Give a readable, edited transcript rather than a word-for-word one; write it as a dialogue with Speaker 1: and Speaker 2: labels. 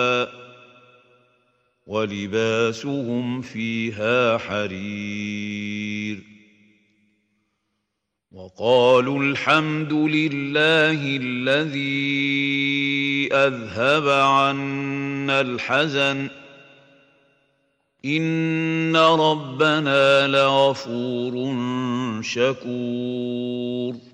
Speaker 1: ولباسهم فيها حرير وقالوا الحمد لله الذي أذهب عنا الحزن إن ربنا لغفور شكور